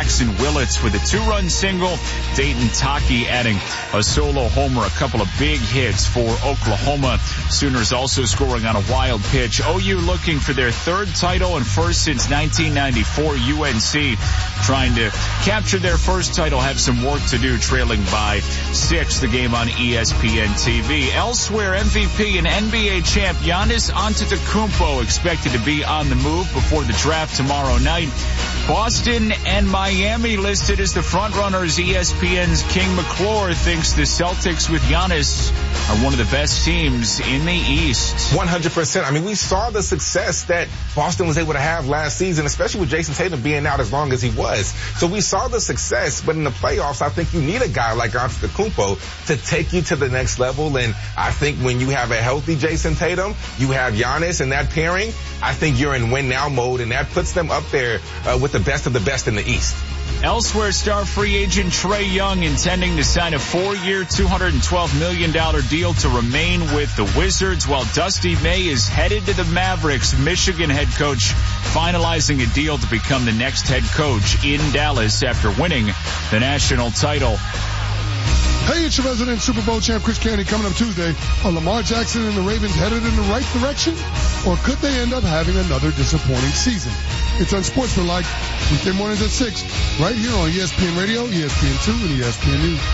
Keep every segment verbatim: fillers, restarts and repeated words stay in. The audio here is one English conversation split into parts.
Jackson Willits with a two-run single. Dayton Taki adding a solo homer, a couple of big hits for Oklahoma. Sooners also scoring on a wild pitch. O U looking for their third title and first since nineteen ninety-four. U N C trying to capture their first title, have some work to do, trailing by six. The game on E S P N T V. Elsewhere, M V P and N B A champ Giannis Antetokounmpo expected to be on the move before the draft tomorrow night. Boston and Miami listed as the frontrunners. E S P N's King McClure thinks the Celtics with Giannis are one of the best teams in the East. one hundred percent. I mean, we saw the success that Boston was able to have last season, especially with Jason Tatum being out as long as he was. So we saw the success, but in the playoffs, I think you need a guy like Antetokounmpo to take you to the next level. And I think when you have a healthy Jason Tatum, you have Giannis in that pairing, I think you're in win now mode, and that puts them up there uh, with the best of the best in the East. Elsewhere, star free agent Trae Young intending to sign a four-year, two hundred twelve million dollars deal to remain with the Wizards, while Dusty May is headed to the Mavericks. Michigan head coach finalizing a deal to become the next head coach in Dallas after winning the national title. Hey, it's your resident Super Bowl champ, Chris Candy, coming up Tuesday. Are Lamar Jackson and the Ravens headed in the right direction? Or could they end up having another disappointing season? It's Unsportsmanlike, weekday mornings at six, right here on E S P N Radio, E S P N two, and E S P N News.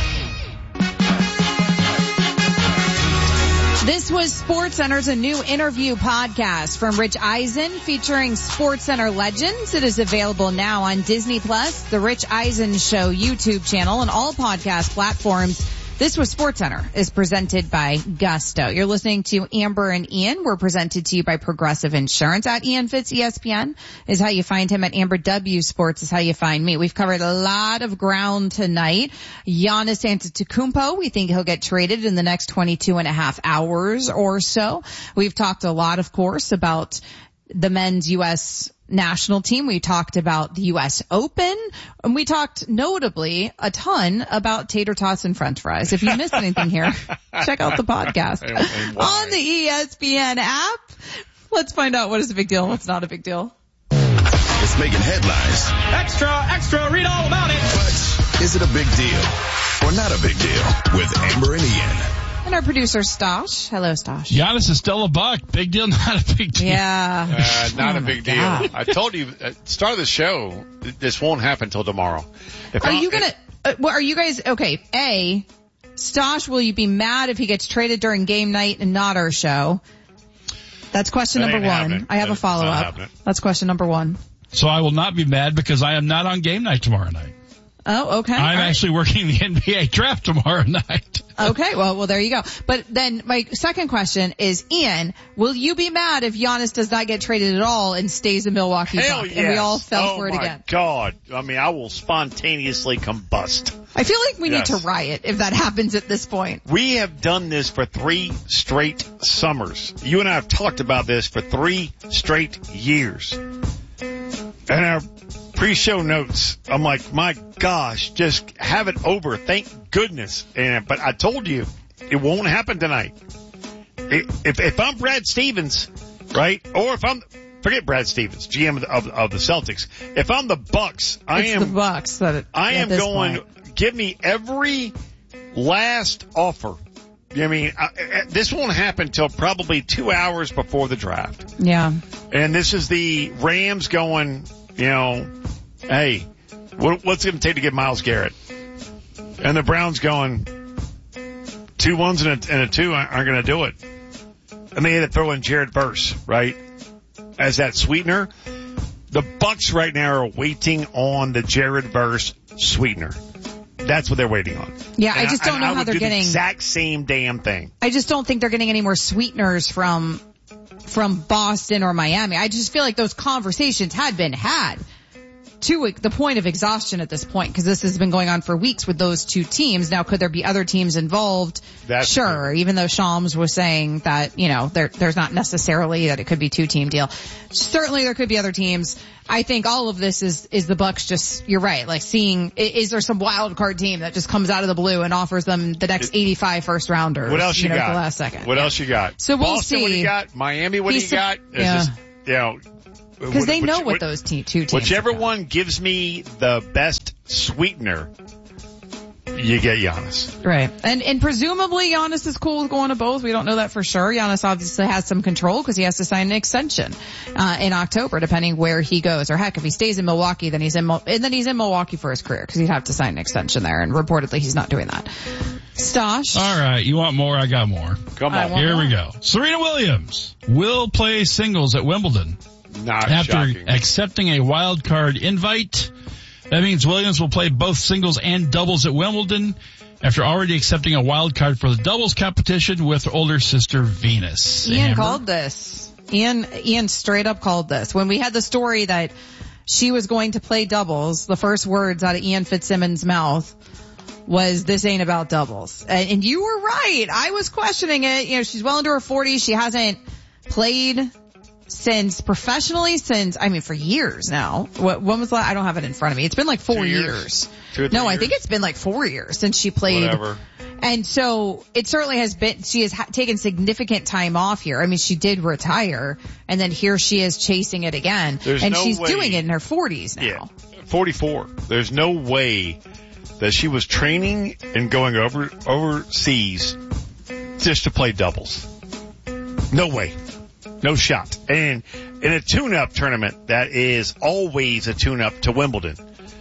This was SportsCenter's a new interview podcast from Rich Eisen featuring SportsCenter legends. It is available now on Disney Plus, the Rich Eisen Show YouTube channel, and all podcast platforms. This was SportsCenter is presented by Gusto. You're listening to Amber and Ian. We're presented to you by Progressive Insurance. At Ian Fitz E S P N is how you find him. At Amber W Sports is how you find me. We've covered a lot of ground tonight. Giannis Antetokounmpo, we think he'll get traded in the next twenty-two and a half hours or so. We've talked a lot, of course, about the men's U S national team. We talked about the U S Open, and we talked notably a ton about tater tots and french fries. If you missed anything here, check out the podcast on the E S P N app. Let's find out what is a big deal and what's not a big deal. It's making headlines. Extra, extra, read all about it. But is it a big deal or not a big deal? With Amber and Ian. And our producer, Stosh. Hello, Stosh. Giannis is still a buck. Big deal, not a big deal. Yeah. Uh, not oh a big God. deal. I told you at the start of the show, this won't happen until tomorrow. If Are I, you going to, uh, well, are you guys, okay, A, Stosh, will you be mad if he gets traded during game night and not our show? That's question That number ain't one. happening. I have That- a follow-up. it's not happening. That's question number one. So I will not be mad because I am not on game night tomorrow night. Oh, okay. I'm All right. actually working the N B A draft tomorrow night. Okay, well, well, there you go. But then my second question is, Ian, will you be mad if Giannis does not get traded at all and stays a Milwaukee Hell Buck? yes. And we all fell oh for it my again. God. I mean, I will spontaneously combust. I feel like we Yes. need to riot if that happens at this point. We have done this for three straight summers. You and I have talked about this for three straight years. And our pre-show notes, I'm like, my gosh, just have it over. Thank goodness. And but I told you, it won't happen tonight. If if I'm Brad Stevens, right, or if I'm forget Brad Stevens, G M of the, of, of the Celtics. If I'm the Bucks, I it's am the Bucks. That it, I at am this going. point. Give me every last offer. I mean, I, I, this won't happen till probably two hours before the draft. Yeah. And this is the Rams going, you know, hey, what, what's it going to take to get Myles Garrett? And the Browns going, two ones and a, and a two aren't going to do it. And they had to throw in Jared Verse, right, as that sweetener. The Bucks right now are waiting on the Jared Verse sweetener. That's what they're waiting on. Yeah, And I just don't and know I how would they're do getting. the exact same damn thing. I just don't think they're getting any more sweeteners from from Boston or Miami. I just feel like those conversations had been had to the point of exhaustion at this point, because this has been going on for weeks with those two teams. Now, could there be other teams involved? That's sure, true. even though Shams was saying that, you know, there, there's not necessarily that it could be two-team deal. Certainly there could be other teams. I think all of this is, is the Bucks just, you're right, like seeing, is there some wild card team that just comes out of the blue and offers them the next eighty-five first rounders? What else you, you know, got? The last second. What else you got? So we'll Boston, see. what do you got? Miami, what He's do you got? It's yeah. just, you know, Because they know which, what those te- two teams Whichever are. one gives me the best sweetener, you get Giannis. Right. And and presumably Giannis is cool with going to both. We don't know that for sure. Giannis obviously has some control because he has to sign an extension uh in October, depending where he goes. Or heck, if he stays in Milwaukee, then he's in Mo- and then he's in Milwaukee for his career because he'd have to sign an extension there. And reportedly, he's not doing that. Stosh. All right. You want more? I got more. Come on. Here more. we go. Serena Williams will play singles at Wimbledon Not after shocking. accepting a wild card invite. That means Williams will play both singles and doubles at Wimbledon after already accepting a wild card for the doubles competition with her older sister Venus. Ian Amber? called this. Ian, Ian straight up called this. When we had the story that she was going to play doubles, the first words out of Ian Fitzsimmons' mouth was, this ain't about doubles. And, and you were right. I was questioning it. You know, she's well into her forties. She hasn't played since professionally since, I mean, for years now. What, when was that? I don't have it in front of me. It's been like four Two years. years. Two or three no, I years? think it's been like four years since she played. Whatever. And so it certainly has been, she has ha- taken significant time off here. I mean, she did retire and then here she is chasing it again. There's and no she's way- doing it in her forties now. Yeah. forty-four. There's no way that she was training and going over overseas just to play doubles. No way. No shot. And in a tune-up tournament, that is always a tune-up to Wimbledon.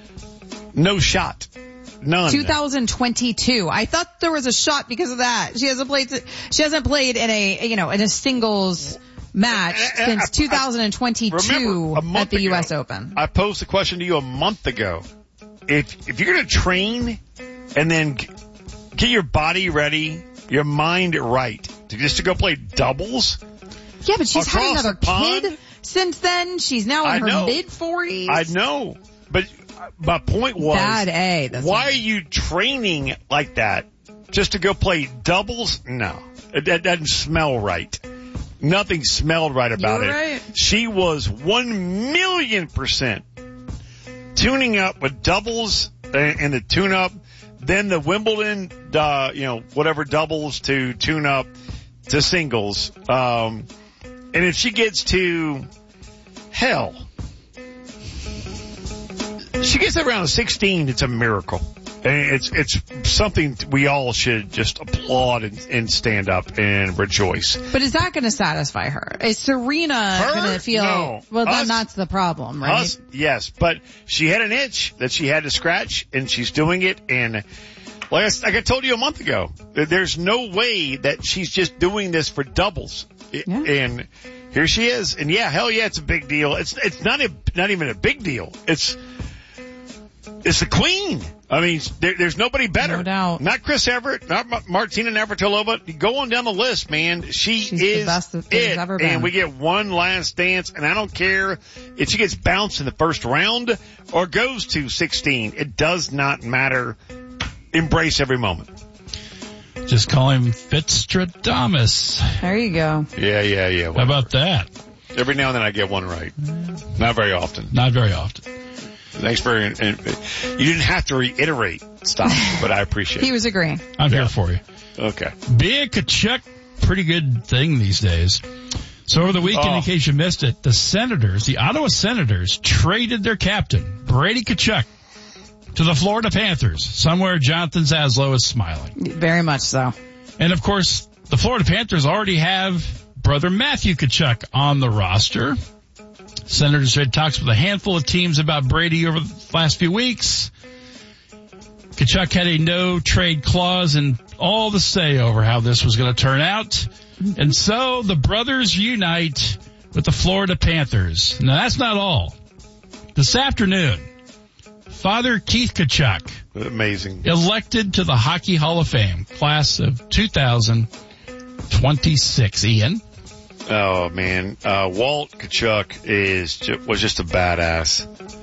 No shot. None. twenty twenty-two. I thought there was a shot because of that. She hasn't played, she hasn't played in a, you know, in a singles match I- I- since I- two thousand twenty-two Remember, a month at the U S ago, Open. I posed a question to you a month ago. If, if you're going to train and then g- get your body ready, your mind right, to just to go play doubles, Yeah, but she's had across another the pond? kid since then. She's now in I her know. mid forties. I know, but my point was, Bad A. That's why what- are you training like that just to go play doubles? No, it, that doesn't smell right. Nothing smelled right about You're it. right. She was one million percent tuning up with doubles and, and the tune up, then the Wimbledon, uh, you know, whatever doubles to tune up to singles. Um, and if she gets to hell, she gets around sixteen, it's a miracle. And it's, it's something we all should just applaud and, and stand up and rejoice. But is that going to satisfy her? Is Serena Her? going to feel, No. well, then Us? that's the problem, right? Us, yes, but she had an itch that she had to scratch, and she's doing it. And like I, like I told you a month ago, there's no way that she's just doing this for doubles. Yeah. And here she is. And yeah, hell yeah, it's a big deal. It's it's not a not even a big deal. It's it's the queen. I mean, there, there's nobody better. No doubt. Not Chris Everett, not Ma- Martina Navratilova. Go on down the list, man. She She's the is best that there's it. ever been. And we get one last dance, and I don't care if she gets bounced in the first round or goes to sixteen. It does not matter. Embrace every moment. Just call him Fitzstradamus. There you go. Yeah, yeah, yeah. How about that? Every now and then I get one right. Not very often. Not very often. Thanks for, and, and you didn't have to reiterate stuff, but I appreciate He it. was agreeing. I'm Yeah. here for you. Okay. Be a Kachuk, pretty good thing these days. So over the weekend, Oh. in case you missed it, the Senators, the Ottawa Senators, traded their captain, Brady Kachuk, to the Florida Panthers. Somewhere Jonathan Zaslow is smiling. Very much so. And of course, the Florida Panthers already have brother Matthew Kachuk on the roster. Senators had talks with a handful of teams about Brady over the last few weeks. Kachuk had a no trade clause and all the say over how this was going to turn out. And so the brothers unite with the Florida Panthers. Now that's not all. This afternoon, Father Keith Kachuk, Amazing. elected to the Hockey Hall of Fame, class of two thousand twenty-six. Ian? Oh man, uh, Walt Kachuk is ju- was just a badass.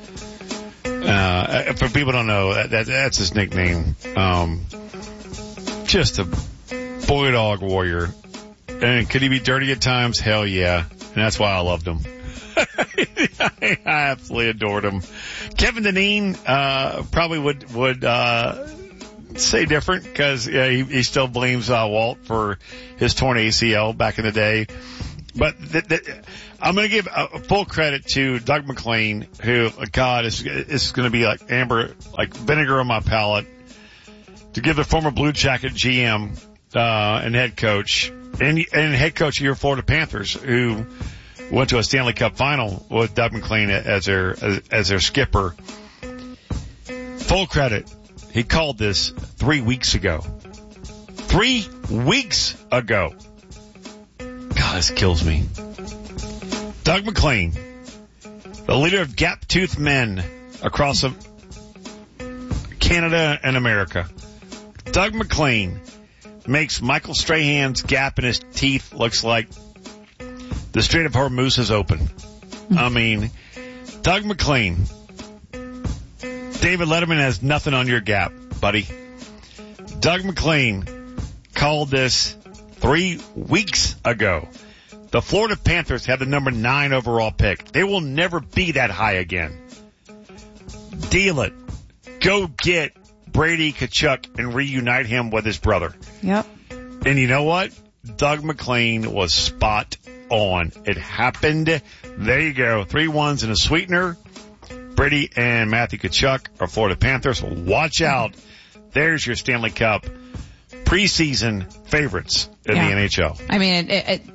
Uh, for people who don't know, that, that that's his nickname. Um, just a boy dog warrior. And could he be dirty at times? Hell yeah. And that's why I loved him. I absolutely adored him. Kevin Dineen, uh, probably would, would, uh, say different because yeah, he, he still blames, uh, Walt for his torn A C L back in the day. But th- th- I'm going to give uh, full credit to Doug McClain, who, God, is is going to be like Amber, like vinegar on my palate, to give the former Blue Jacket G M uh, and head coach, and, and head coach of your Florida Panthers, who went to a Stanley Cup final with Doug McClain as their as, as their skipper. Full credit. He called this three weeks ago. Three weeks ago. God, this kills me. Doug McClain, the leader of gap-toothed men across Canada and America. Doug McClain makes Michael Strahan's gap in his teeth looks like the Strait of Hormuz is open. I mean, Doug McClain, David Letterman has nothing on your gap, buddy. Doug McClain called this three weeks ago. The Florida Panthers had the number nine overall pick. They will never be that high again. Deal it. Go get Brady Tkachuk and reunite him with his brother. Yep. And you know what? Doug McClain was spot on. It happened. There you go. Three ones and a sweetener. Brady and Matthew Tkachuk are Florida Panthers. Watch out. There's your Stanley Cup preseason favorites in yeah. the N H L. I mean, it, it,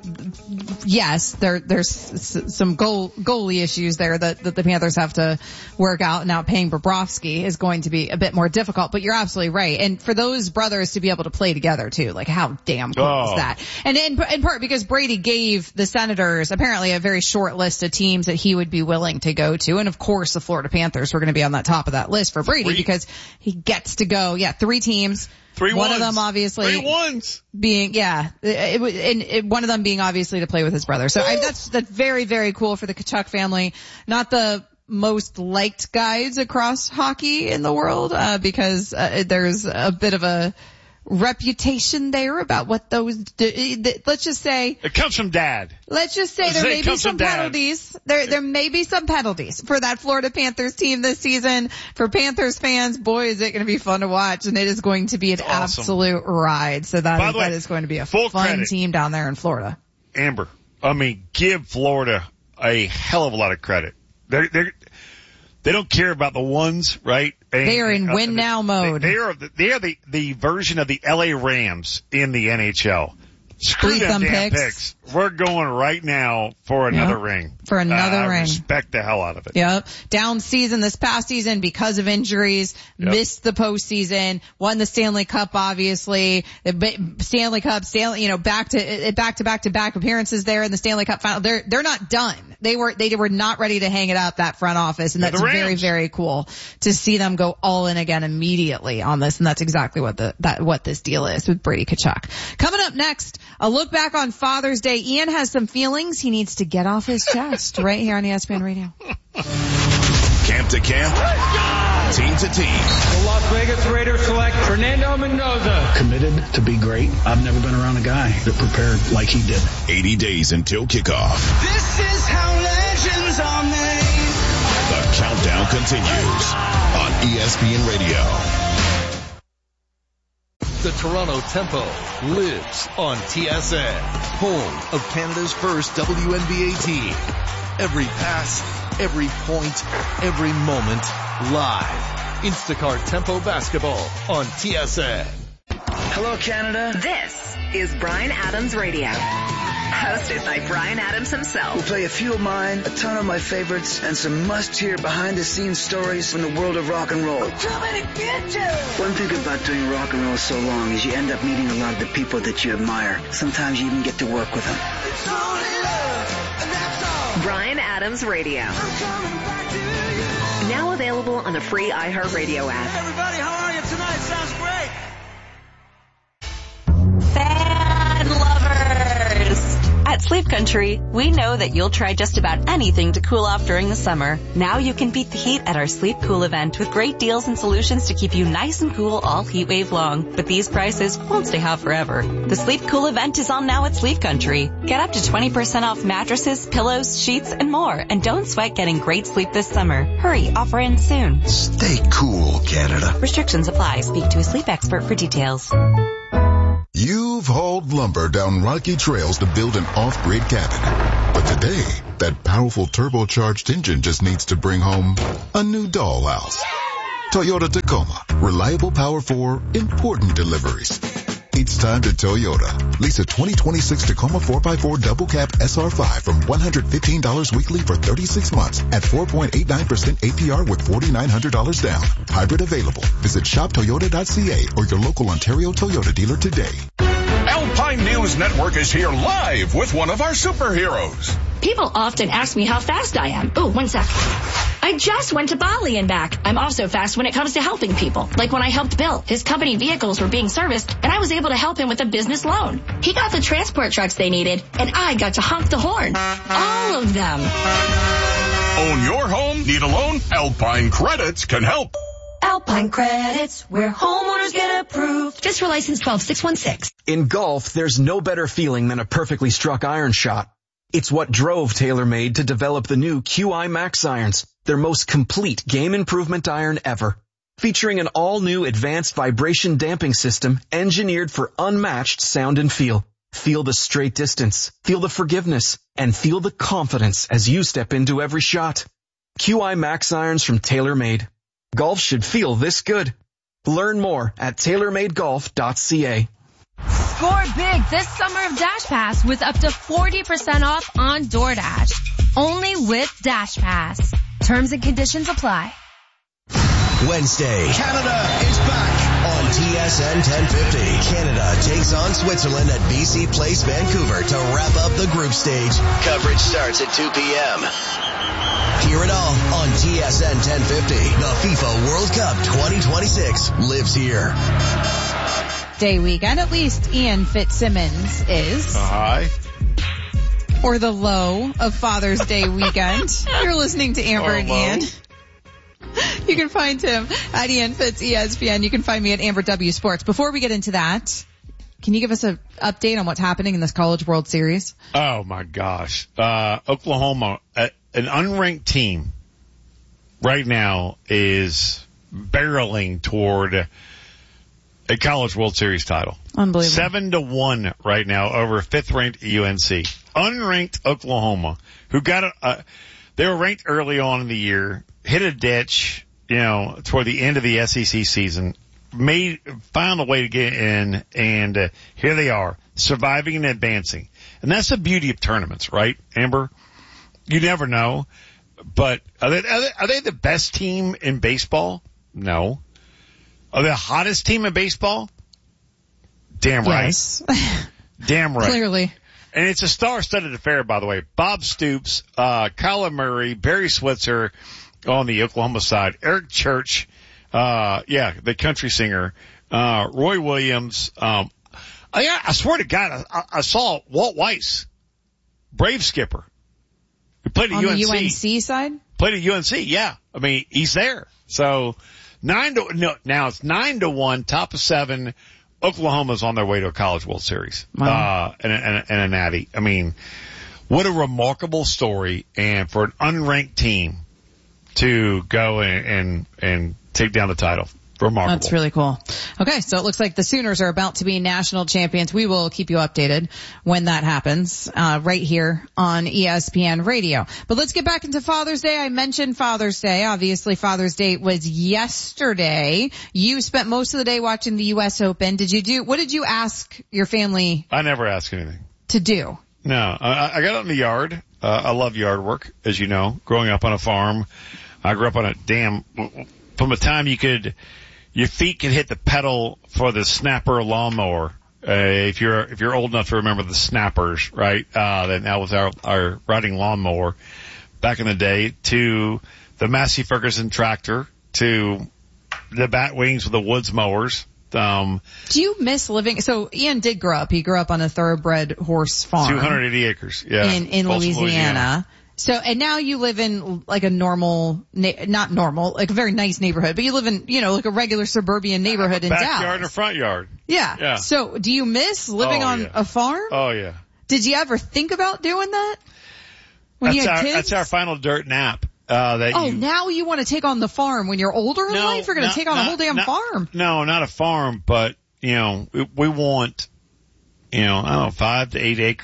yes, there, there's some goal, goalie issues there that, that the Panthers have to work out. Now paying Bobrovsky is going to be a bit more difficult, but you're absolutely right. And for those brothers to be able to play together too, like how damn cool oh. is that? And in, in part because Brady gave the Senators apparently a very short list of teams that he would be willing to go to. And of course the Florida Panthers were going to be on that top of that list for Brady three. because he gets to go, yeah, three teams. Three one ones. of them obviously Three ones. being, yeah, it, it, and it, one of them being obviously to play with his brother. So I, that's, that's very, very cool for the Tkachuk family. Not the most liked guys across hockey in the world, uh, because uh, there's a bit of a reputation there about what those do. Let's just say it comes from dad. Let's just say Let's there say may be some penalties. There there may be some penalties for that Florida Panthers team this season. For Panthers fans, boy, is it going to be fun to watch, and it is going to be an awesome. absolute ride. So that, is, way, that is going to be a full fun credit. team down there in Florida. Amber, I mean, give Florida a hell of a lot of credit. They're, they're, they don't care about the ones, right? And, they are in uh, win now mode. They, they are, they are the, the version of the L A Rams in the N H L. Screw Please them damn picks. picks. We're going right now for another yep. ring. For another uh, I ring. respect the hell out of it. Yep. Down season this past season because of injuries, yep. missed the postseason, won the Stanley Cup obviously, the Stanley Cup, Stanley, you know, back to, back to back to back appearances there in the Stanley Cup final. They're, they're not done. They were, they were not ready to hang it up, that front office, and that's very, very cool to see them go all in again immediately on this, and that's exactly what the, that, what this deal is with Brady Tkachuk. Coming up next, a look back on Father's Day. Ian has some feelings he needs to get off his chest right here on E S P N Radio. Camp to camp, team to team. The Las Vegas Raiders select Fernando Mendoza. Committed to be great. I've never been around a guy that prepared like he did. eighty days until kickoff. This is how legends are made. The countdown continues on E S P N Radio. The Toronto Tempo lives on T S N, home of Canada's first W N B A team. Every pass, every point, every moment, live. Instacart Tempo Basketball on T S N. Hello, Canada. This is Bryan Adams Radio. Hosted by Bryan Adams himself. We'll play a few of mine, a ton of my favorites, and some must-hear behind-the-scenes stories from the world of rock and roll. We're coming to get you! One thing about doing rock and roll so long is you end up meeting a lot of the people that you admire. Sometimes you even get to work with them. It's only love, and that's all. Bryan Adams Radio. I'm coming back to you. Now available on the free iHeartRadio app. Hey, everybody, how are you tonight? Sounds great. Fan lovers! At Sleep Country, we know that you'll try just about anything to cool off during the summer. Now you can beat the heat at our Sleep Cool event with great deals and solutions to keep you nice and cool all heat wave long. But these prices won't stay hot forever. The Sleep Cool event is on now at Sleep Country. Get up to twenty percent off mattresses, pillows, sheets, and more. And don't sweat getting great sleep this summer. Hurry, offer ends soon. Stay cool, Canada. Restrictions apply. Speak to a sleep expert for details. You've hauled lumber down rocky trails to build an off-grid cabin. But today, that powerful turbocharged engine just needs to bring home a new dollhouse. Toyota Tacoma. Reliable power for important deliveries. It's time to Toyota. Lease a twenty twenty-six Tacoma four by four double cab S R five from one hundred fifteen dollars weekly for thirty-six months at four point eight nine percent A P R with four thousand nine hundred dollars down. Hybrid available. Visit shop toyota dot c a or your local Ontario Toyota dealer today. Alpine News Network is here live with one of our superheroes. People often ask me how fast I am. Oh, one sec. I just went to Bali and back. I'm also fast when it comes to helping people. Like when I helped Bill. His company vehicles were being serviced, and I was able to help him with a business loan. He got the transport trucks they needed, and I got to honk the horn. All of them. Own your home? Need a loan? Alpine Credits can help. Alpine Credits, where homeowners get approved. Just for license twelve six one six. In golf, there's no better feeling than a perfectly struck iron shot. It's what drove TaylorMade to develop the new Q I Max irons, their most complete game improvement iron ever. Featuring an all-new advanced vibration damping system engineered for unmatched sound and feel. Feel the straight distance, feel the forgiveness, and feel the confidence as you step into every shot. Q I Max irons from TaylorMade. Golf should feel this good. Learn more at tailor made golf dot c a. Score big this summer of Dash Pass with up to forty percent off on DoorDash. Only with Dash Pass. Terms and conditions apply. Wednesday, Canada is back on T S N ten fifty. Canada takes on Switzerland at B C Place, Vancouver to wrap up the group stage. Coverage starts at two p.m. Hear it all on T S N ten fifty. The FIFA World Cup twenty twenty-six lives here. Day weekend, at least Ian Fitzsimmons is. Uh, hi. Or the low of Father's Day weekend. You're listening to Amber Or and low. Ian. You can find him at Ian Fitz E S P N. You can find me at Amber W Sports. Before we get into that, can you give us an update on what's happening in this College World Series? Oh my gosh. Uh, Oklahoma, uh, an unranked team right now is barreling toward a College World Series title. Unbelievable. Seven to one right now over fifth-ranked U N C. Unranked Oklahoma, who got a, uh, they were ranked early on in the year, hit a ditch, you know, toward the end of the S E C season, made, found a way to get in, and uh, here they are, surviving and advancing. And that's the beauty of tournaments, right, Amber? You never know. But are they, are they, are they the best team in baseball? No. Are they the hottest team in baseball? Damn right. Yes. Damn right. Clearly. And it's a star-studded affair, by the way. Bob Stoops, uh, Kyler Murray, Barry Switzer on the Oklahoma side, Eric Church, uh, yeah, the country singer, uh, Roy Williams. Um, I, I swear to God, I, I saw Walt Weiss, Brave skipper, who played at on U N C. On the U N C side? Played at U N C, yeah. I mean, he's there. So nine to, no, now it's nine to one, top of seven. Oklahoma's on their way to a College World Series, wow. uh, and, and, and a natty. I mean, what a remarkable story, and for an unranked team to go and, and, and take down the title. Remarkable. That's really cool. Okay, so it looks like the Sooners are about to be national champions. We will keep you updated when that happens, uh, right here on E S P N Radio. But let's get back into Father's Day. I mentioned Father's Day. Obviously, Father's Day was yesterday. You spent most of the day watching the U S Open. Did you do, what did you ask your family? I never ask anything. To do? No, I, I got out in the yard. Uh, I love yard work, as you know, growing up on a farm. I grew up on a damn, from the time you could, your feet could hit the pedal for the snapper lawnmower. Uh, if you're, if you're old enough to remember the snappers, right? Uh, then that was our, our riding lawnmower back in the day, to the Massey Ferguson tractor, to the bat wings with the woods mowers. Um, do you miss living? So Ian did grow up. He grew up on a thoroughbred horse farm. two hundred eighty acres. Yeah. In, in Louisiana. Louisiana. So, and now you live in like a normal, not normal, like a very nice neighborhood, but you live in, you know, like a regular suburban neighborhood in Dallas. Backyard and a front yard. Yeah. Yeah. So do you miss living oh, on yeah. a farm? Oh yeah. Did you ever think about doing that when that's you had our, kids? That's our final dirt nap. Uh, that oh, you, now you want to take on the farm when you're older in no, life? You're going to take on not, a whole damn not, farm. No, not a farm, but, you know, we, we want, you know, I don't know, five to eight acres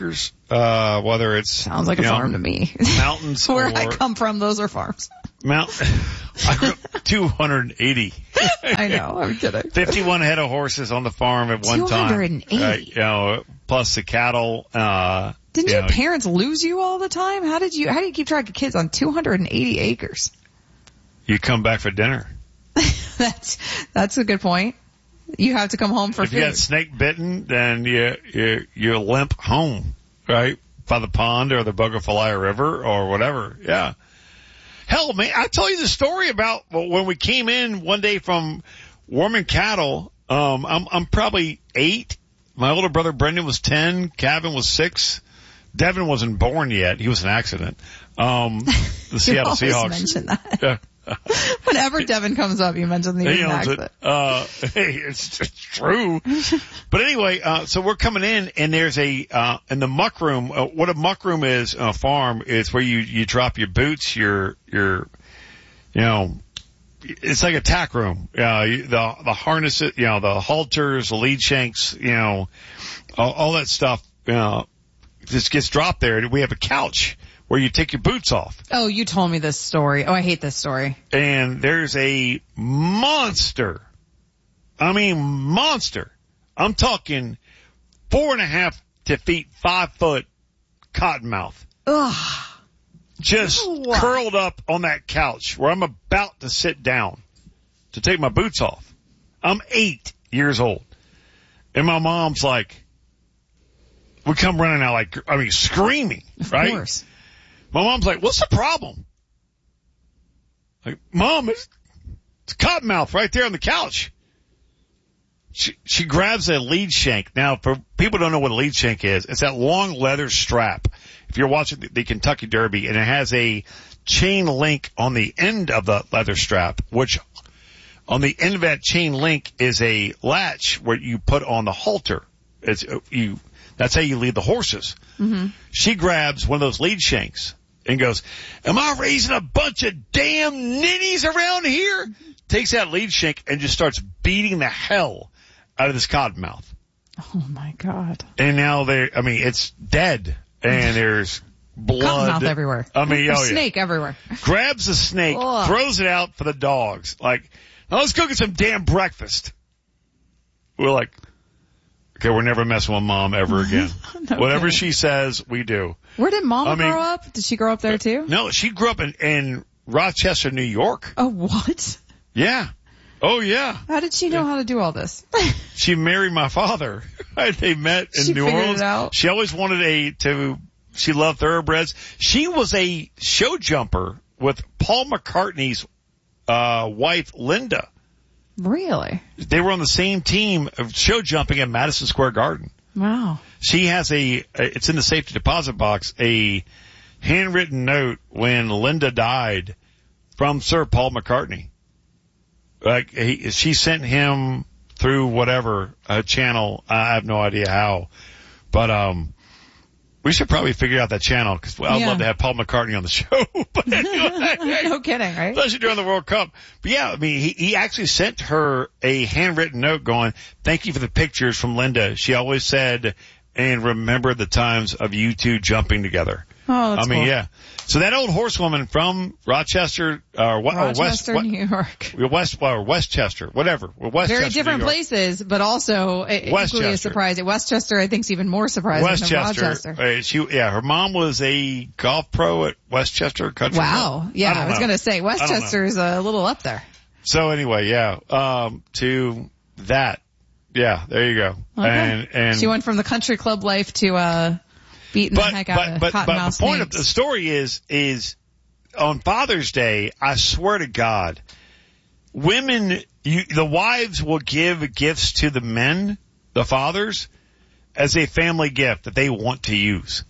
uh, whether it's sounds like a you know, farm to me. Mountains where or I come from, those are farms. Mount I grew up two hundred eighty. I know, I'm kidding. fifty-one head of horses on the farm at one time. two hundred eighty. Uh, you know, plus the cattle. Uh, Didn't you your know, parents lose you all the time? How did you? How do you keep track of kids on two hundred eighty acres? You come back for dinner. that's that's a good point. You have to come home for if food. If you got snake bitten, then you you you limp home, right, by the pond or the Bogafalaya River or whatever. Yeah. Hell, man, I tell you the story about when we came in one day from warming cattle. Um, I'm I'm probably eight. My older brother Brendan was ten. Kevin was six. Devin wasn't born yet. He was an accident. Um, the Seattle you Seahawks. always mention that. Yeah. Whenever Devin comes up, you mention the he accident. It. Uh, hey, it's, it's true. But anyway, uh, so we're coming in and there's a, uh, in the muck room, uh, what a muck room is on a farm is where you, you drop your boots, your, your, you know, it's like a tack room. Uh, you, the, the harnesses, you know, the halters, the lead shanks, you know, all, all that stuff, you know, just gets dropped there. We have a couch where you take your boots off. Oh, you told me this story. Oh, I hate this story. And there's a monster. I mean, monster. I'm talking four and a half to feet, five foot cottonmouth. Ugh. Just Ew. curled up on that couch where I'm about to sit down to take my boots off. I'm eight years old. And my mom's like, we come running out like, I mean, screaming, of right? Of course. My mom's like, what's the problem? Like, Mom, it's, it's Cottonmouth right there on the couch. She, she grabs a lead shank. Now, for people who don't know what a lead shank is, it's that long leather strap. If you're watching the, the Kentucky Derby, and it has a chain link on the end of the leather strap, which on the end of that chain link is a latch where you put on the halter. It's, you, that's how you lead the horses. Mm-hmm. She grabs one of those lead shanks and goes, am I raising a bunch of damn ninnies around here? Takes that lead shank and just starts beating the hell out of this cottonmouth. Oh my God. And now they, I mean, it's dead and there's blood. Cottonmouth everywhere. I mean, oh yeah. Snake everywhere. Grabs the snake, Ugh. throws it out for the dogs. Like, now let's go get some damn breakfast. We're like, okay, we're never messing with Mom ever again. No Whatever kidding. she says, we do. Where did Mama I mean, grow up? Did she grow up there too? No, she grew up in, in Rochester, New York. Oh, what? Yeah. Oh, yeah. How did she know how to do all this? She married my father. They met in She New figured Orleans. it out. She always wanted a, to, she loved thoroughbreds. She was a show jumper with Paul McCartney's, uh, wife, Linda. Really? They were on the same team of show jumping at Madison Square Garden. Wow. She has a, it's in the safety deposit box, a handwritten note when Linda died from Sir Paul McCartney. Like, he, she sent him through whatever uh, channel. I have no idea how. But, um, we should probably figure out that channel because I'd Yeah. love to have Paul McCartney on the show. But anyway, No kidding, right? especially during the World Cup. But yeah, I mean, he, he actually sent her a handwritten note going, thank you for the pictures from Linda. She always said, and remember the times of you two jumping together. Oh, that's I mean, cool. yeah. So that old horsewoman from Rochester, uh, Rochester, or West, New York. West, or Westchester, whatever. Westchester, Very different New York. places, but also equally Westchester. as surprising. Westchester, I think, is even more surprising Westchester. than Rochester. Uh, she, yeah, her mom was a golf pro at Westchester Country Wow. Club. Yeah, I, I, was going to say Westchester's a little up there. So anyway, yeah, um, to that. Yeah, there you go. Okay. And, and, She went from the country club life to, uh, beating but, the heck but, out of but, but cottonmouth the point of snakes. the story is, is on Father's Day, I swear to God, women, you, the wives will give gifts to the men, the fathers, as a family gift that they want to use.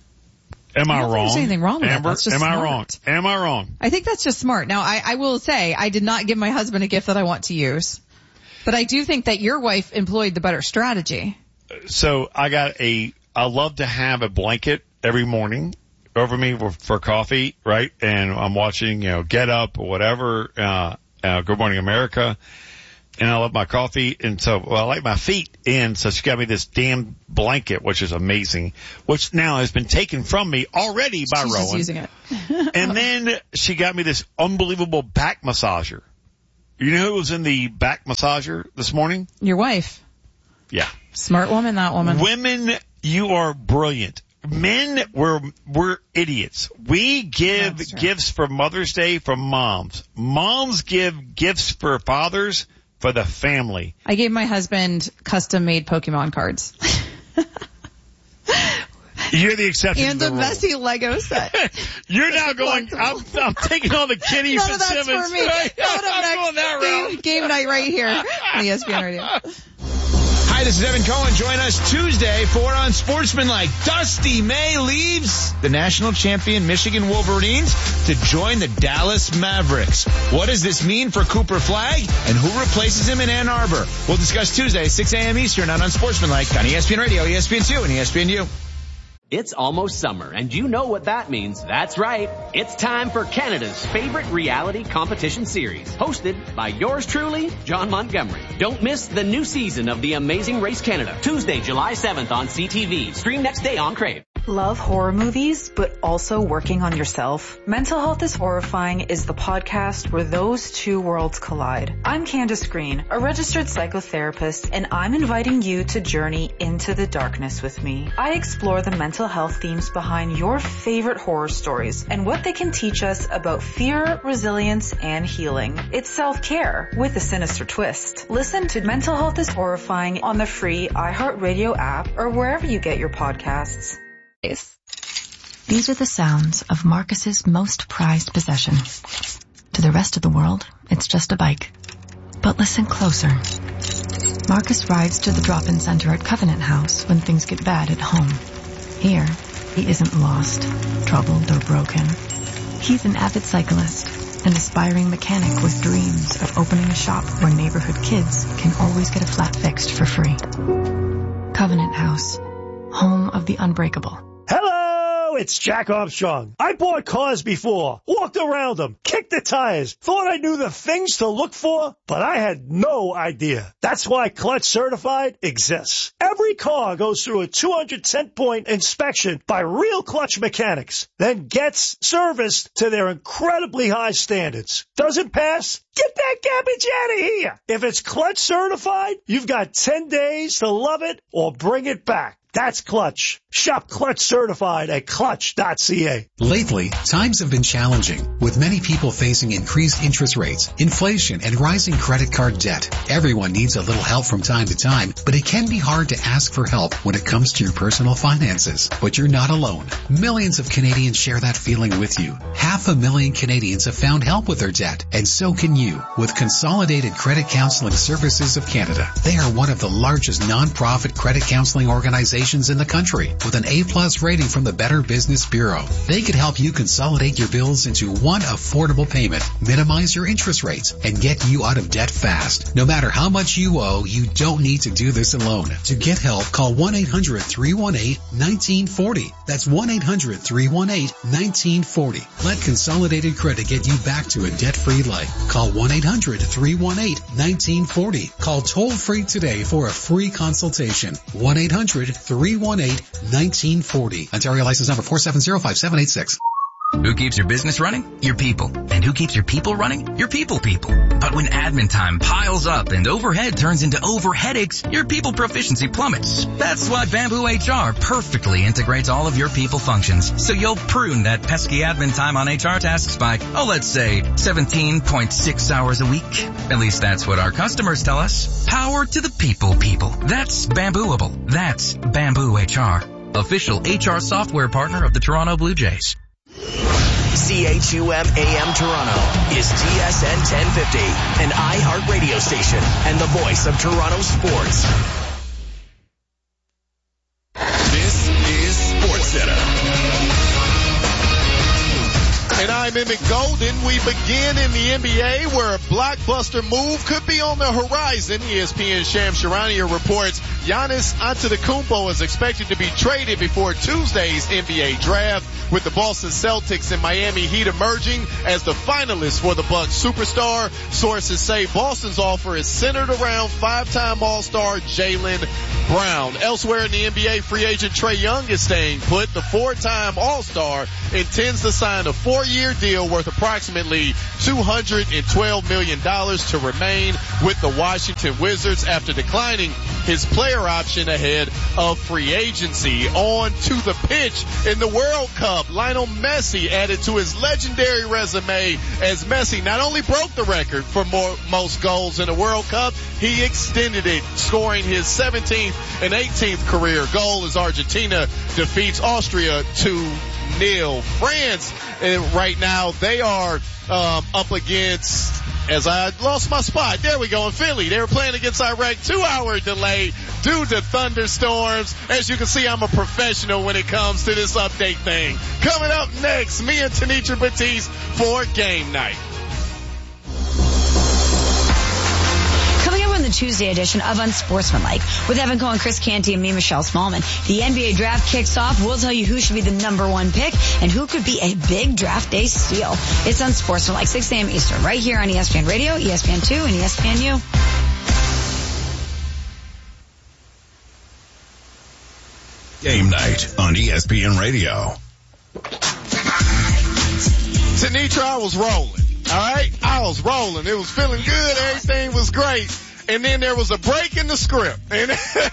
Am I, I don't think wrong? there's anything wrong with that. Amber, That's just am I smart. wrong? Am I wrong? I think that's just smart. Now, I, I will say I did not give my husband a gift that I want to use, but I do think that your wife employed the better strategy. So I got a, I love to have a blanket every morning over me for, for coffee, right? And I'm watching, you know, Get Up or whatever, uh, uh, Good Morning America. and I love my coffee. And so, well, I like my feet in. So she got me this damn blanket, which is amazing, which now has been taken from me already by She's Rowan. Just using it. And then she got me this unbelievable back massager. You know who was in the back massager this morning? Your wife. Yeah. Smart woman, that woman. Women, you are brilliant. Men, we're, we're idiots. We give gifts for Mother's Day for moms. Moms give gifts for fathers for the family. I gave my husband custom-made Pokemon cards. You're the exception and to the, the messy Lego set. You're now going, I'm, I'm taking all the Kenny None Fitzsimmons. of that's for me. Right? Coming up I'm next, going that game, route. game night right here on E S P N Radio. Hi, this is Evan Cohen. Join us Tuesday for Unsportsmanlike. Dusty May leaves the national champion Michigan Wolverines to join the Dallas Mavericks. What does this mean for Cooper Flagg and who replaces him in Ann Arbor? We'll discuss Tuesday, six a.m. Eastern on Unsportsmanlike on E S P N Radio, E S P N two, and E S P N U. It's almost summer, and you know what that means. That's right. It's time for Canada's favorite reality competition series, hosted by yours truly, John Montgomery. Don't miss the new season of The Amazing Race Canada, Tuesday, July seventh on C T V. Stream next day on Crave. Love horror movies, but also working on yourself? Mental Health is Horrifying is the podcast where those two worlds collide. I'm Candace Green, a registered psychotherapist, and I'm inviting you to journey into the darkness with me. I explore the mental health themes behind your favorite horror stories and what they can teach us about fear, resilience, and healing. It's self-care with a sinister twist. Listen to Mental Health is Horrifying on the free iHeartRadio app or wherever you get your podcasts. These are the sounds of Marcus's most prized possession. To the rest of the world, it's just a bike. But listen closer. Marcus rides to the drop-in center at Covenant House when things get bad at home. Here, he isn't lost, troubled, or broken. He's an avid cyclist, an aspiring mechanic with dreams of opening a shop where neighborhood kids can always get a flat fixed for free. Covenant House, home of the unbreakable. Hello, it's Jack Armstrong. I bought cars before, walked around them, kicked the tires, thought I knew the things to look for, but I had no idea. That's why Clutch Certified exists. Every car goes through a two hundred ten point inspection by real Clutch mechanics, then gets serviced to their incredibly high standards. Doesn't pass? Get that garbage out of here. If it's Clutch Certified, you've got ten days to love it or bring it back. That's Clutch. Shop Clutch Certified at clutch dot c a. Lately, times have been challenging, with many people facing increased interest rates, inflation, and rising credit card debt. Everyone needs a little help from time to time, but it can be hard to ask for help when it comes to your personal finances. But you're not alone. Millions of Canadians share that feeling with you. Half a million Canadians have found help with their debt, and so can you with Consolidated Credit Counseling Services of Canada. They are one of the largest non-profit credit counseling organizations in the country with an A-plus rating from the Better Business Bureau. They could help you consolidate your bills into one affordable payment, minimize your interest rates, and get you out of debt fast. No matter how much you owe, you don't need to do this alone. To get help, call one eight hundred three one eight one nine four zero. That's one eight hundred three one eight one nine four zero. Let Consolidated Credit get you back to a debt-free life. Call one eight hundred three one eight one nine four zero. Call toll-free today for a free consultation. one eight hundred three one eight one nine four zero. Ontario license number four seven zero five seven eight six. Who keeps your business running? Your people. And who keeps your people running? Your people people. But when admin time piles up and overhead turns into over headaches, your people proficiency plummets. That's why Bamboo H R perfectly integrates all of your people functions. So you'll prune that pesky admin time on H R tasks by, oh, let's say seventeen point six hours a week. At least that's what our customers tell us. Power to the people people. That's Bambooable. That's Bamboo H R. Official H R software partner of the Toronto Blue Jays. C H U M A M Toronto is T S N ten fifty, an iHeart radio station and the voice of Toronto sports. This is SportsCenter. Hey, And I'm Emmett Golden. We begin in the N B A where a blockbuster move could be on the horizon. E S P N's Shams Charania reports Giannis Antetokounmpo is expected to be traded before Tuesday's N B A draft, with the Boston Celtics and Miami Heat emerging as the finalists for the Bucks superstar. Sources say Boston's offer is centered around five-time All-Star Jaylen Brown. Elsewhere in the N B A, free agent Trae Young is staying put. The four-time All-Star intends to sign a four-year deal worth approximately two hundred twelve million dollars to remain with the Washington Wizards after declining his player option ahead of free agency. On to the pitch in the World Cup. Lionel Messi added to his legendary resume as Messi not only broke the record for more, most goals in a World Cup, he extended it, scoring his seventeenth and eighteenth career goal as Argentina defeats Austria two nil. France, uh, right now, they are um, up against, as I lost my spot, there we go, in Philly. They were playing against Iraq, two-hour delay due to thunderstorms. As you can see, I'm a professional when it comes to this update thing. Coming up next, me and Tenitra Batiste for Game Night. Coming up on the Tuesday edition of Unsportsmanlike with Evan Cohen, Chris Canty, and me, Michelle Smallman. The N B A draft kicks off. We'll tell you who should be the number one pick and who could be a big draft day steal. It's Unsportsmanlike, six a.m. Eastern, right here on E S P N Radio, E S P N two, and E S P N U. Game Night on E S P N Radio. Tenitra, I was rolling. All right? I was rolling. It was feeling good. Everything was great. And then there was a break in the script. And,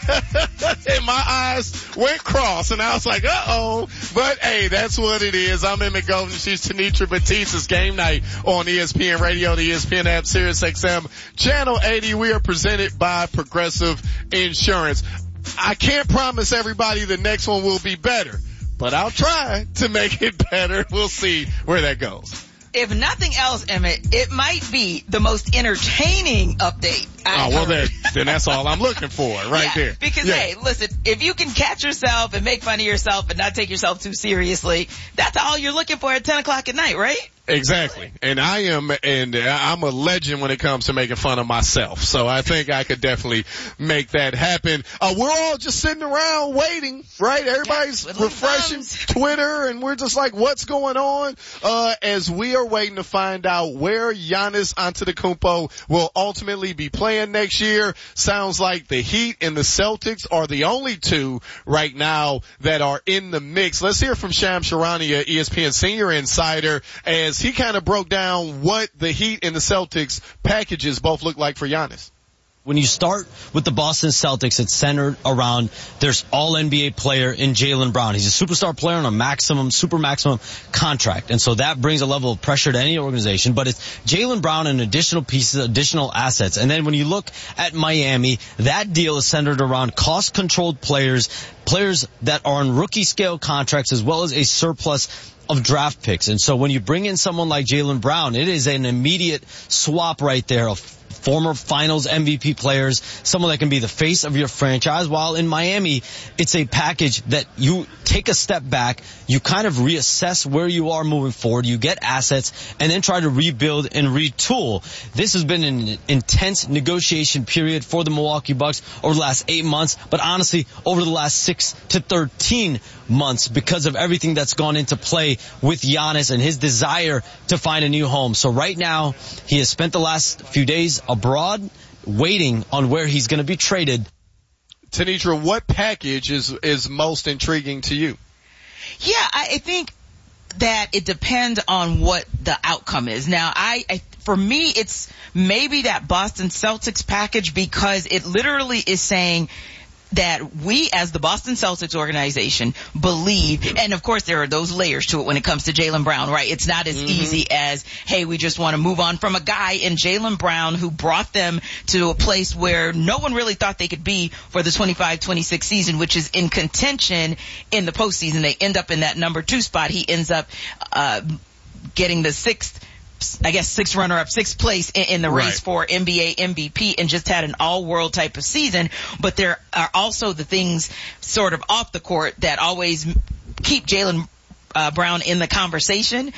and my eyes went cross. And I was like, uh-oh. But, hey, that's what it is. I'm Emmett Golden. She's Tenitra Batiste. It's Game Night on E S P N Radio, the E S P N app, Sirius X M, Channel eighty. We are presented by Progressive Insurance. I can't promise everybody the next one will be better, but I'll try to make it better. We'll see where that goes. If nothing else, Emmett, it might be the most entertaining update I've Oh, well, heard. then, then that's all I'm looking for right yeah, there. Because, yeah. hey, listen, if you can catch yourself and make fun of yourself and not take yourself too seriously, that's all you're looking for at ten o'clock at night, right? Exactly. And I am, and I'm a legend when it comes to making fun of myself. So I think I could definitely make that happen. Uh, we're all just sitting around waiting, right? Everybody's yeah, refreshing thumbs. Twitter, and we're just like, what's going on? Uh, as we are waiting to find out where Giannis Antetokounmpo will ultimately be playing next year. Sounds like the Heat and the Celtics are the only two right now that are in the mix. Let's hear from Shams Charania, E S P N senior insider, as he kind of broke down what the Heat and the Celtics packages both look like for Giannis. When you start with the Boston Celtics, it's centered around there's all N B A player in Jaylen Brown. He's a superstar player on a maximum, super maximum contract. And so that brings a level of pressure to any organization. But it's Jaylen Brown and additional pieces, additional assets. And then when you look at Miami, that deal is centered around cost-controlled players, players that are on rookie scale contracts as well as a surplus of draft picks. And so when you bring in someone like Jaylen Brown, it is an immediate swap right there of former finals M V P players, someone that can be the face of your franchise, while in Miami, it's a package that you take a step back, you kind of reassess where you are moving forward, you get assets, and then try to rebuild and retool. This has been an intense negotiation period for the Milwaukee Bucks over the last eight months, but honestly, over the last six to thirteen months because of everything that's gone into play with Giannis and his desire to find a new home. So right now, he has spent the last few days abroad waiting on where he's going to be traded. Tenitra, what package is is most intriguing to you? Yeah, I, I think that it depends on what the outcome is. Now, I, I for me, it's maybe that Boston Celtics package because it literally is saying that we as the Boston Celtics organization believe, and of course there are those layers to it when it comes to Jaylen Brown, right? It's not as mm-hmm. easy as, hey, we just want to move on from a guy in Jaylen Brown who brought them to a place where no one really thought they could be for the twenty-five twenty-six season, which is in contention in the postseason. They end up in that number two spot. He ends up uh getting the sixth I guess sixth runner-up, sixth place in, in the right. race for N B A M V P and just had an all-world type of season. But there are also the things sort of off the court that always keep Jaylen uh, Brown in the conversation.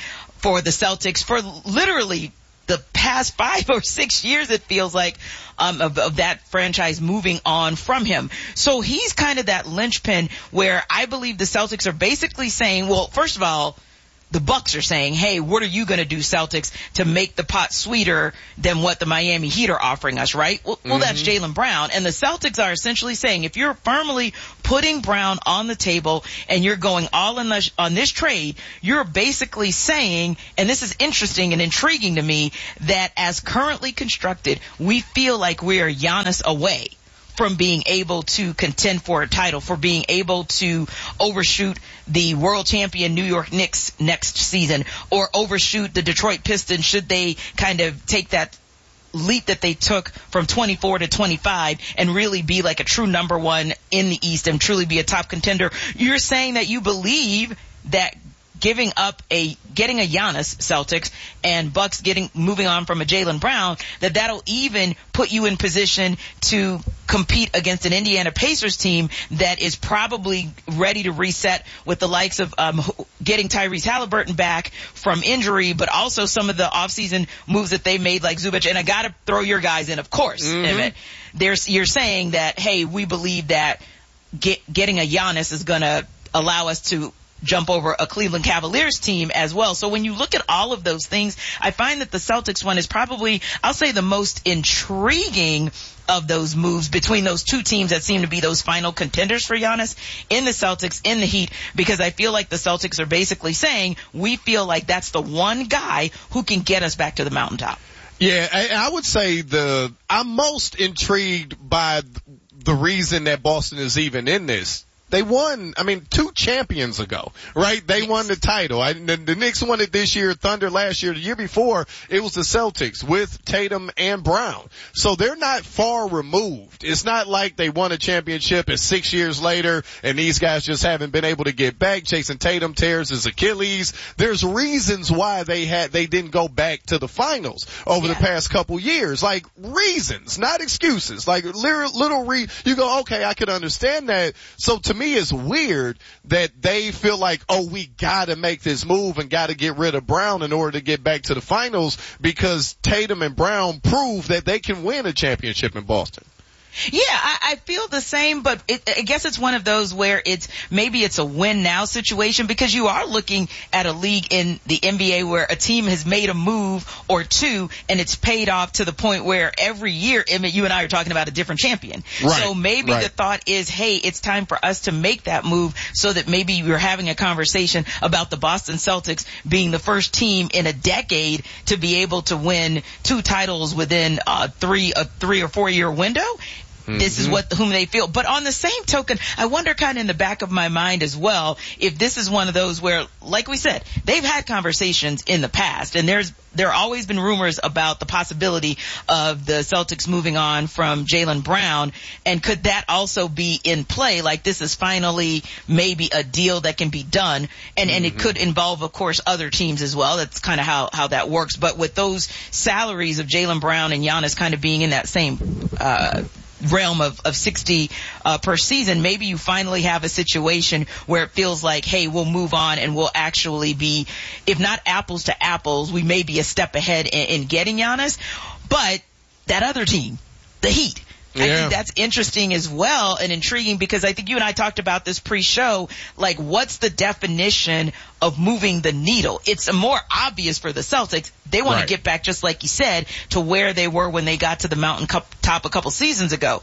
for the Celtics for literally the past five or six years, it feels like, um, of, of that franchise moving on from him. So he's kind of that linchpin where I believe the Celtics are basically saying, well, first of all, the Bucks are saying, hey, what are you going to do, Celtics, to make the pot sweeter than what the Miami Heat are offering us, right? Well, mm-hmm. well that's Jaylen Brown. And the Celtics are essentially saying, if you're firmly putting Brown on the table and you're going all in the, on this trade, you're basically saying, and this is interesting and intriguing to me, that as currently constructed, we feel like we are Giannis away from being able to contend for a title, for being able to overshoot the world champion New York Knicks next season, or overshoot the Detroit Pistons should they kind of take that leap that they took from twenty-four to twenty-five and really be like a true number one in the East and truly be a top contender. You're saying that you believe that giving up a, getting a Giannis Celtics and Bucks getting, moving on from a Jaylen Brown, that that'll even put you in position to compete against an Indiana Pacers team that is probably ready to reset with the likes of, um, getting Tyrese Halliburton back from injury, but also some of the offseason moves that they made like Zubac. And I gotta throw your guys in, of course, mm-hmm. Emmett. There's, you're saying that, hey, we believe that get, getting a Giannis is gonna allow us to jump over a Cleveland Cavaliers team as well. So when you look at all of those things, I find that the Celtics one is probably, I'll say, the most intriguing of those moves between those two teams that seem to be those final contenders for Giannis, in the Celtics, in the Heat, because I feel like the Celtics are basically saying, we feel like that's the one guy who can get us back to the mountaintop. Yeah, I, I would say the, I'm most intrigued by the reason that Boston is even in this. They won, I mean, two champions ago, right? They yes. won the title. I, the, the Knicks won it this year, Thunder last year. The year before, it was the Celtics with Tatum and Brown. So they're not far removed. It's not like they won a championship and six years later and these guys just haven't been able to get back. Jason Tatum tears his Achilles. There's reasons why they had, they didn't go back to the finals over yeah. the past couple years. Like reasons, not excuses. Like little, little re, you go, okay, I could understand that. So to me, it's weird that they feel like, oh, we gotta make this move and gotta get rid of Brown in order to get back to the finals, because Tatum and Brown prove that they can win a championship in Boston. Yeah, I, I feel the same, but it, I guess it's one of those where it's, maybe it's a win now situation, because you are looking at a league in the N B A where a team has made a move or two and it's paid off to the point where every year, I mean, you and I are talking about a different champion. Right, so maybe right. the thought is, hey, it's time for us to make that move so that maybe we're having a conversation about the Boston Celtics being the first team in a decade to be able to win two titles within uh three, a three or four year window. This is what, whom they feel. But on the same token, I wonder kind of in the back of my mind as well, if this is one of those where, like we said, they've had conversations in the past, and there's, there have always been rumors about the possibility of the Celtics moving on from Jaylen Brown. And could that also be in play? Like, this is finally maybe a deal that can be done. And, mm-hmm. and it could involve, of course, other teams as well. That's kind of how, how that works. But with those salaries of Jaylen Brown and Giannis kind of being in that same, uh, realm of, of sixty uh, per season, maybe you finally have a situation where it feels like, hey, we'll move on and we'll actually be, if not apples to apples, we may be a step ahead in, in getting Giannis. But that other team, the Heat, yeah. I think that's interesting as well and intriguing, because I think you and I talked about this pre-show, like, what's the definition of moving the needle? It's more obvious for the Celtics. They want right. to get back, just like you said, to where they were when they got to the mountain cup, top a couple seasons ago.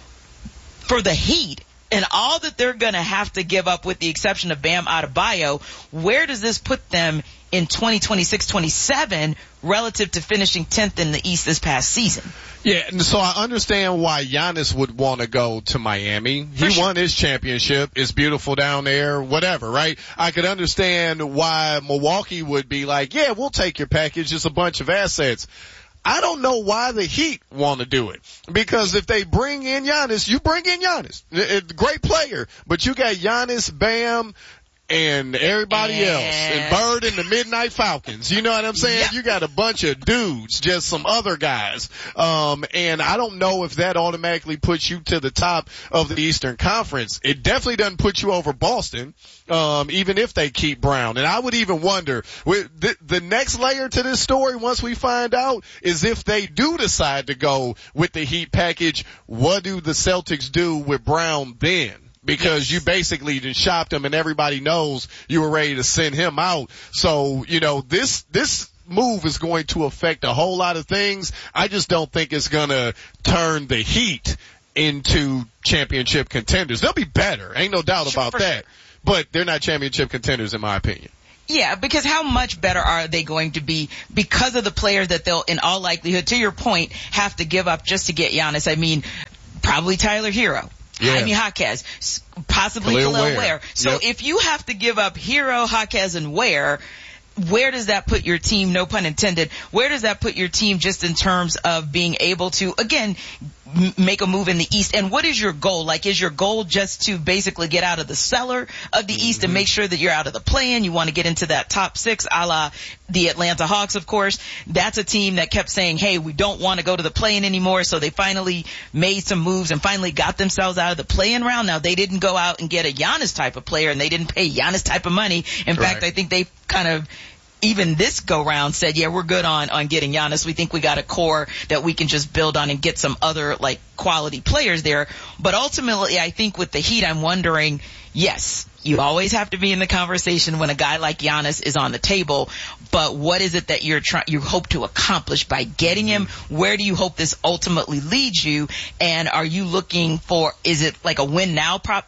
For the Heat, and all that they're going to have to give up, with the exception of Bam Adebayo, where does this put them in twenty twenty-six twenty-seven relative to finishing tenth in the East this past season? Yeah, and so I understand why Giannis would want to go to Miami. He sure. won his championship. It's beautiful down there, whatever, right? I could understand why Milwaukee would be like, yeah, we'll take your package. It's a bunch of assets. I don't know why the Heat want to do it. Because if they bring in Giannis, you bring in Giannis. It, it, great player. But you got Giannis, Bam, and everybody and... else, and Bird and the Midnight Falcons. You know what I'm saying? Yep. You got a bunch of dudes, just some other guys. Um, and I don't know if that automatically puts you to the top of the Eastern Conference. It definitely doesn't put you over Boston, um, even if they keep Brown. And I would even wonder, with the, the next layer to this story, once we find out, is if they do decide to go with the Heat package, what do the Celtics do with Brown then? Because you basically just shopped him and everybody knows you were ready to send him out. So, you know, this, this move is going to affect a whole lot of things. I just don't think it's going to turn the Heat into championship contenders. They'll be better. Ain't no doubt about sure, that. Sure. But they're not championship contenders in my opinion. Yeah, because how much better are they going to be because of the players that they'll, in all likelihood, to your point, have to give up just to get Giannis? I mean, probably Tyler Hero. Yeah. Jaime Jaquez, possibly Khalil, Khalil Ware. Ware. So yep. if you have to give up Hero, Jaquez, and Ware, where does that put your team, no pun intended, where does that put your team just in terms of being able to, again, m- make a move in the East? And what is your goal? Like, is your goal just to basically get out of the cellar of the mm-hmm. East and make sure that you're out of the play-in? You want to get into that top six, a la the Atlanta Hawks, of course. That's a team that kept saying, hey, we don't want to go to the play-in anymore. So they finally made some moves and finally got themselves out of the play-in round. Now, they didn't go out and get a Giannis type of player, and they didn't pay Giannis type of money. In right. fact, I think they kind of, even this go round, said, yeah, we're good on, on getting Giannis. We think we got a core that we can just build on and get some other, like, quality players there. But ultimately, I think with the Heat, I'm wondering, yes, you always have to be in the conversation when a guy like Giannis is on the table, but what is it that you're trying, you hope to accomplish by getting him? Where do you hope this ultimately leads you? And are you looking for, is it like a win now prop?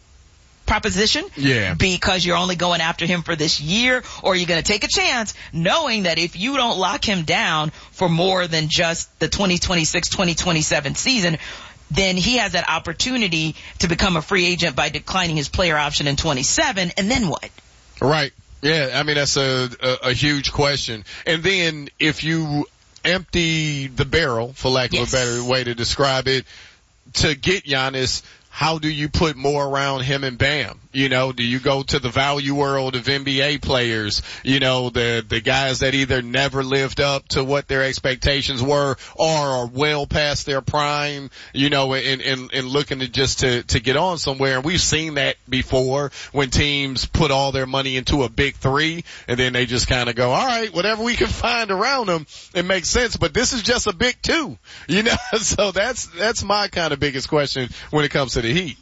proposition yeah. because you're only going after him for this year, or are you going to take a chance knowing that if you don't lock him down for more than just the twenty twenty-six twenty twenty-seven season, then he has that opportunity to become a free agent by declining his player option in twenty-seven, and then what? Right. Yeah, I mean, that's a, a, a huge question. And then if you empty the barrel, for lack of yes. a better way to describe it, to get Giannis, how do you put more around him and Bam? You know, do you go to the value world of N B A players? You know, the, the guys that either never lived up to what their expectations were or are well past their prime, you know, and, and, and looking to just to, to get on somewhere. And we've seen that before when teams put all their money into a big three and then they just kind of go, all right, whatever we can find around them, it makes sense. But this is just a big two, you know, so that's, that's my kind of biggest question when it comes to the Heat.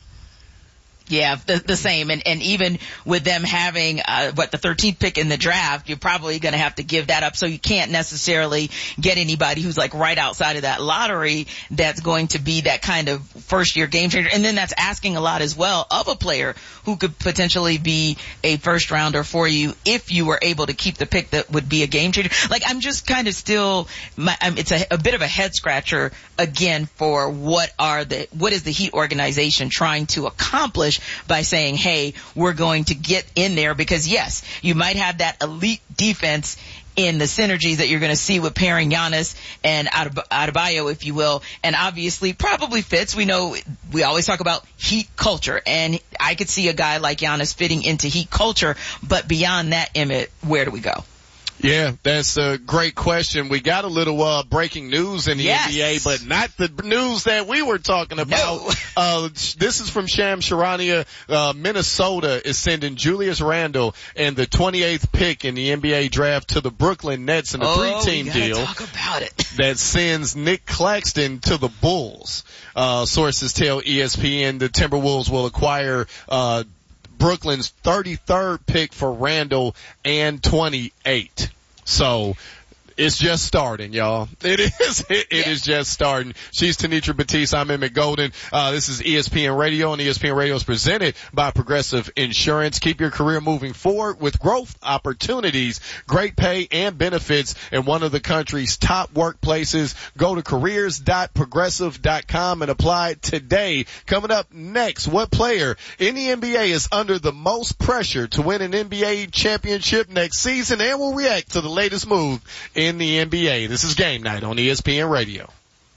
Yeah, the, the same. And, and even with them having, uh, what, the thirteenth pick in the draft, you're probably going to have to give that up. So you can't necessarily get anybody who's like right outside of that lottery that's going to be that kind of first year game changer. And then that's asking a lot as well of a player who could potentially be a first rounder for you if you were able to keep the pick that would be a game changer. Like, I'm just kind of still, my, um, it's a, a bit of a head scratcher again for what are the, what is the Heat organization trying to accomplish by saying, hey, we're going to get in there, because yes, you might have that elite defense in the synergies that you're going to see with pairing Giannis and Adebayo, if you will, and obviously probably fits. We know, we always talk about Heat culture, and I could see a guy like Giannis fitting into Heat culture, but beyond that, Emmett, where do we go? Yeah, that's a great question. We got a little uh breaking news in the yes. N B A, but not the news that we were talking about. No. Uh this is from Shams Charania. Uh Minnesota is sending Julius Randle and the twenty-eighth pick in the N B A draft to the Brooklyn Nets in a oh, three-team we gotta deal. Talk about it. That sends Nick Claxton to the Bulls. Uh sources tell E S P N the Timberwolves will acquire uh Brooklyn's thirty-third pick for Randle and twenty-eight. So it's just starting, y'all. It is. It, it yeah. is just starting. She's Tenitra Batiste. I'm Emmett Golden. Uh, this is E S P N Radio, and E S P N Radio is presented by Progressive Insurance. Keep your career moving forward with growth opportunities, great pay, and benefits in one of the country's top workplaces. Go to careers dot progressive dot com and apply today. Coming up next, what player in the N B A is under the most pressure to win an N B A championship next season? And we'll react to the latest move in the N B A. This is Game Night on E S P N Radio.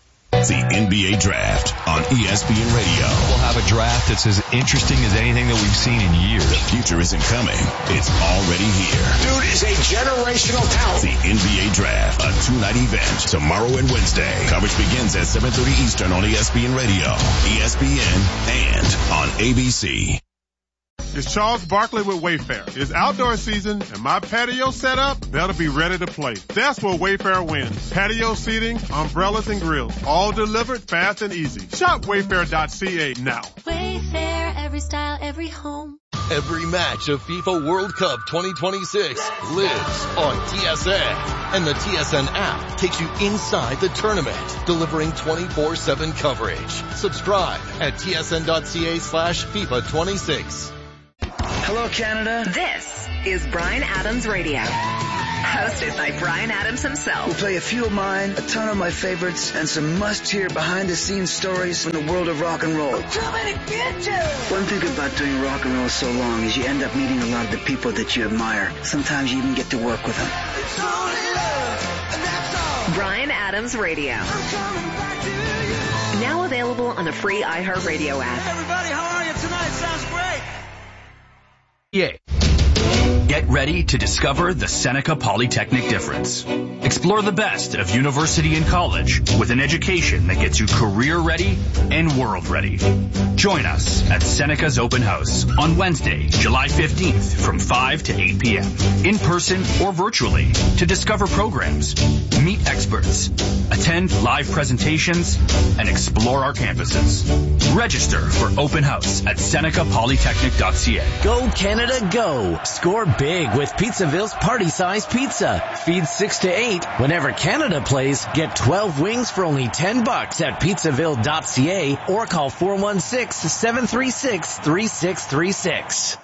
The N B A Draft on E S P N Radio. We'll have a draft that's as interesting as anything that we've seen in years. The future isn't coming. It's already here. Dude is a generational talent. The N B A Draft, a two-night event, tomorrow and Wednesday. Coverage begins at seven thirty Eastern on E S P N Radio, E S P N, and on A B C. It's Charles Barkley with Wayfair. It's outdoor season, and my patio setup better be ready to play. That's where Wayfair wins. Patio seating, umbrellas, and grills, all delivered fast and easy. Shop wayfair dot c a now. Wayfair, every style, every home. Every match of FIFA World Cup twenty twenty-six lives on T S N. And the T S N app takes you inside the tournament, delivering twenty-four seven coverage. Subscribe at T S N dot C A slash FIFA twenty-six. Hello, Canada. This is Bryan Adams Radio, hosted by Bryan Adams himself. We'll play a few of mine, a ton of my favorites, and some must-hear behind-the-scenes stories from the world of rock and roll. One thing about doing rock and roll so long is you end up meeting a lot of the people that you admire. Sometimes you even get to work with them. Bryan Adams Radio. Now available on the free iHeartRadio app. Everybody, how are you tonight? Sounds great. Yeah. Get ready to discover the Seneca Polytechnic difference. Explore the best of university and college with an education that gets you career ready and world ready. Join us at Seneca's Open House on Wednesday, July fifteenth from five to eight p.m. in person or virtually to discover programs, meet experts, attend live presentations, and explore our campuses. Register for Open House at seneca polytechnic dot c a. Go Canada, go! Score big with Pizzaville's party-sized pizza. Feed six to eight. Whenever Canada plays, get twelve wings for only ten bucks at pizzaville dot c a or call four one six, seven three six, three six three six.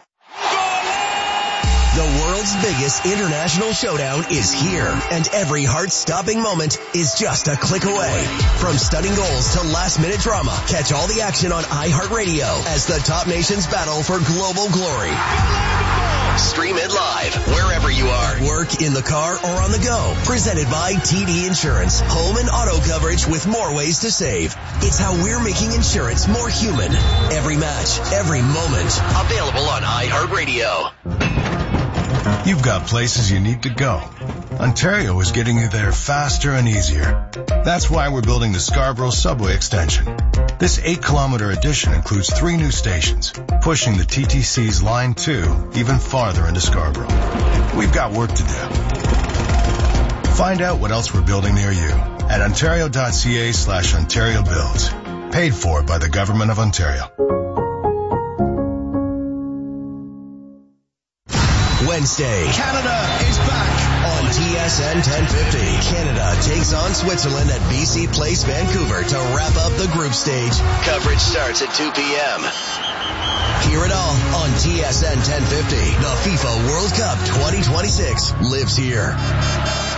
The world's biggest international showdown is here, and every heart-stopping moment is just a click away. From stunning goals to last-minute drama, catch all the action on iHeartRadio as the top nations battle for global glory. Stream it live wherever you are. Work, in the car, or on the go. Presented by T D Insurance. Home and auto coverage with more ways to save. It's how we're making insurance more human. Every match, every moment. Available on iHeartRadio. You've got places you need to go. Ontario is getting you there faster and easier. That's why we're building the Scarborough Subway Extension. This eight-kilometer addition includes three new stations, pushing the T T C's Line two even farther into Scarborough. We've got work to do. Find out what else we're building near you at ontario dot c a slash Ontario Builds. Paid for by the Government of Ontario. Wednesday. Canada is back on T S N ten fifty. Canada takes on Switzerland at B C Place, Vancouver to wrap up the group stage. Coverage starts at two p.m. Hear it all on T S N ten fifty. The FIFA World Cup twenty twenty-six lives here.